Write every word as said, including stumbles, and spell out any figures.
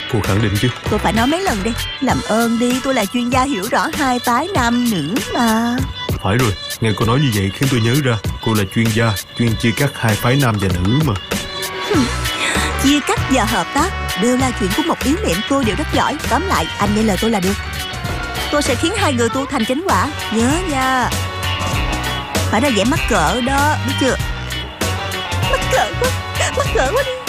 Cô khẳng định chứ? Tôi phải nói mấy lần đi. Làm ơn đi, tôi là chuyên gia hiểu rõ hai phái nam nữ mà. Phải rồi, nghe cô nói như vậy khiến tôi nhớ ra cô là chuyên gia chuyên chia cắt hai phái nam và nữ mà. Chia cắt và hợp tác đều là chuyện của một ý niệm, tôi đều rất giỏi. Tóm lại, anh nghe lời tôi là được. Tôi sẽ khiến hai người tu thành chánh quả. Nhớ nha. Phải ra vẻ mắc cỡ đó, biết chưa? Mắc cỡ quá, mắc cỡ quá đi.